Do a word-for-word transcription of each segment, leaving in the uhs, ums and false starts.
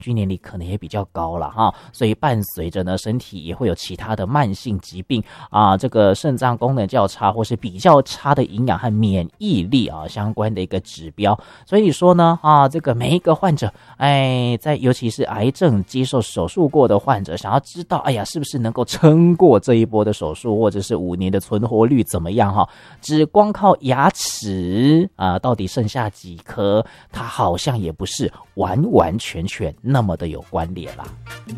均年龄可能也比较高了哈，所以伴随着呢，身体也会有其他的慢性疾病啊，这个肾脏功能较差或是比较差的营养和免疫力啊相关的一个指标。所以说呢啊，这个每一个患者，哎，在尤其是癌症接受手术过的患者，想要知道，哎呀，是不是能够撑过这一波的手术，或者是五年的存活率怎么样哈？只光靠牙齿啊，到底剩下几颗？它好像也不是完完全全那么的有关联啦。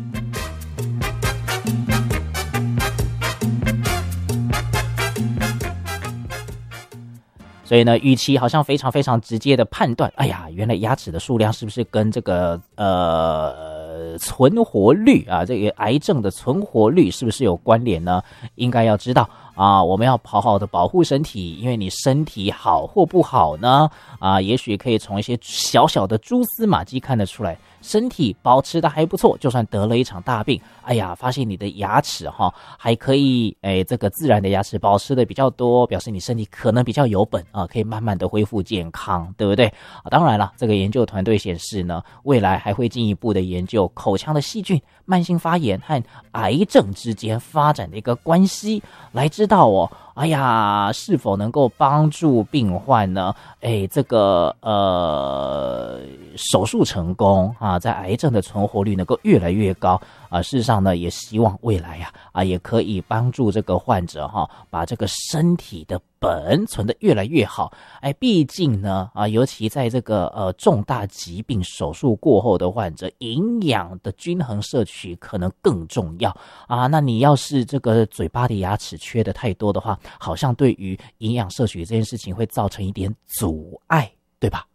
所以呢，与其好像非常非常直接的判断，哎呀，原来牙齿的数量是不是跟这个呃存活率啊，这个癌症的存活率是不是有关联呢？应该要知道啊，我们要好好的保护身体，因为你身体好或不好呢，啊，也许可以从一些小小的蛛丝马迹看得出来。身体保持的还不错，就算得了一场大病，哎呀，发现你的牙齿哈还可以，哎，这个自然的牙齿保持的比较多，表示你身体可能比较有本啊，可以慢慢的恢复健康，对不对？啊，当然了，这个研究团队显示呢，未来还会进一步的研究口腔的细菌、慢性发炎和癌症之间发展的一个关系，来知道哦。哎呀，是否能够帮助病患呢？哎，这个呃手术成功啊，在癌症的存活率能够越来越高啊。事实上呢，也希望未来呀啊也可以帮助这个患者哈、啊，把这个身体的本存得越来越好。哎，毕竟呢啊，尤其在这个呃重大疾病手术过后的患者，营养的均衡摄取可能更重要啊。那你要是这个嘴巴的牙齿缺的太多的话，好像对于营养摄取这件事情会造成一点阻碍，对吧？